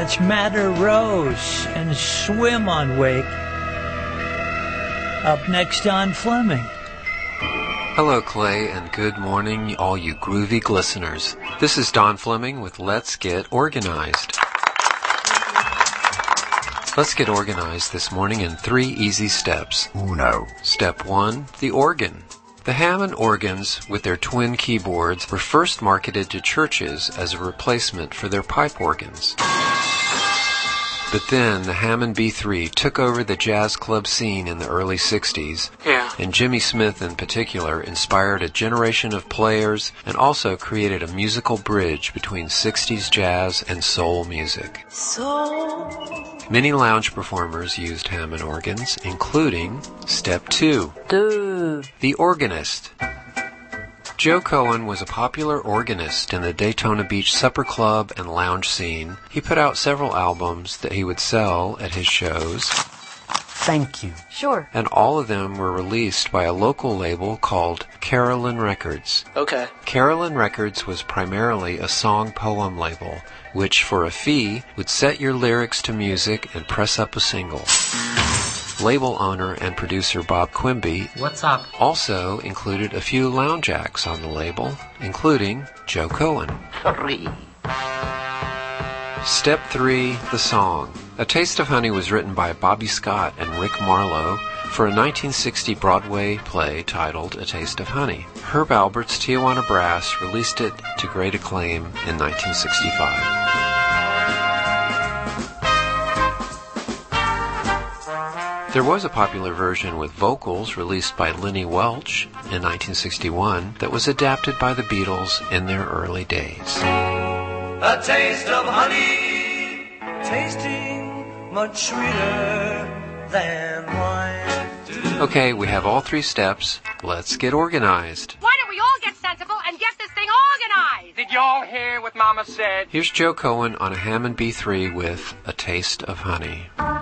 That's Madder Rose and Swim on Wake. Up next, Don Fleming. Hello, Clay, and good morning, all you groovy glisteners. This is Don Fleming with Let's Get Organized. Let's get organized this morning in 3 easy steps. Uno. Step 1, the organ. The Hammond organs, with their twin keyboards, were first marketed to churches as a replacement for their pipe organs. But then the Hammond B3 took over the jazz club scene in the early 60s, and Jimmy Smith in particular inspired a generation of players and also created a musical bridge between 60s jazz and soul music. Many lounge performers used Hammond organs, including Step 2, the organist. Joe Cohen was a popular organist in the Daytona Beach supper club and lounge scene. He put out several albums that he would sell at his shows. Thank you. Sure. And all of them were released by a local label called Carolyn Records. Okay. Carolyn Records was primarily a song-poem label, which for a fee would set your lyrics to music and press up a single. Label owner and producer Bob Quimby What's up? also included a few lounge acts on the label, including Joe Cohen. 3. Step 3, the song. A Taste of Honey was written by Bobby Scott and Rick Marlowe for a 1960 Broadway play titled A Taste of Honey. Herb Albert's Tijuana Brass released it to great acclaim in 1965. There was a popular version with vocals released by Lenny Welch in 1961 that was adapted by the Beatles in their early days. A taste of honey, tasting much sweeter than wine. Okay, we have all 3 steps. Let's get organized. Why don't we all get sensible and get this thing organized? Did y'all hear what Mama said? Here's Joe Cohen on a Hammond B3 with A Taste of Honey.